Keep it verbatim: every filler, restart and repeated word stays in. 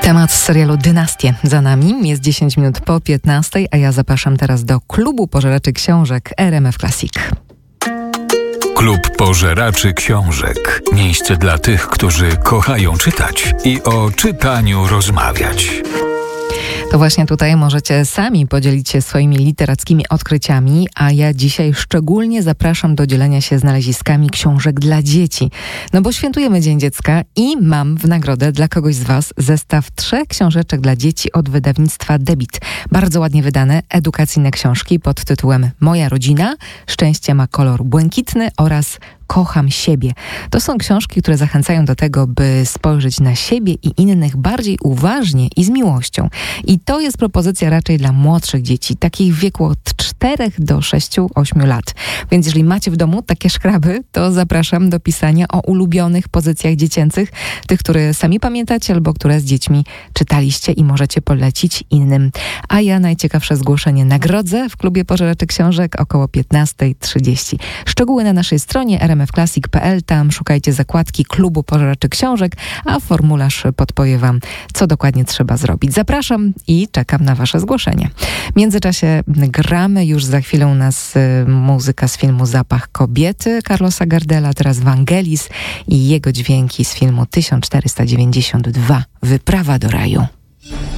Temat z serialu Dynastie za nami. Jest dziesięć minut po piętnastej, a ja zapraszam teraz do klubu pożeraczy książek R M F Classic. Klub Pożeraczy Książek. Miejsce dla tych, którzy kochają czytać i o czytaniu rozmawiać. To właśnie tutaj możecie sami podzielić się swoimi literackimi odkryciami, a ja dzisiaj szczególnie zapraszam do dzielenia się znaleziskami książek dla dzieci. No bo świętujemy Dzień Dziecka i mam w nagrodę dla kogoś z Was zestaw trzech książeczek dla dzieci od wydawnictwa Debit. Bardzo ładnie wydane, edukacyjne książki pod tytułem Moja rodzina, Szczęście ma kolor błękitny oraz Kocham siebie. To są książki, które zachęcają do tego, by spojrzeć na siebie i innych bardziej uważnie i z miłością. I to jest propozycja raczej dla młodszych dzieci, takich w wieku od czterech do sześciu ośmiu lat. Więc jeżeli macie w domu takie szkraby, to zapraszam do pisania o ulubionych pozycjach dziecięcych, tych, które sami pamiętacie albo które z dziećmi czytaliście i możecie polecić innym. A ja najciekawsze zgłoszenie nagrodzę w klubie Pożeraczy Książek około piętnasta trzydzieści. Szczegóły na naszej stronie r m f classic kropka p l. Tam szukajcie zakładki klubu Pożeraczy Książek, a formularz podpowie Wam, co dokładnie trzeba zrobić. Zapraszam i czekam na Wasze zgłoszenie. W międzyczasie gramy już za chwilę u nas y, muzyka z filmu Zapach kobiety Carlosa Gardela, teraz Vangelis i jego dźwięki z filmu tysiąc czterysta dziewięćdziesiąt dwa Wyprawa do raju.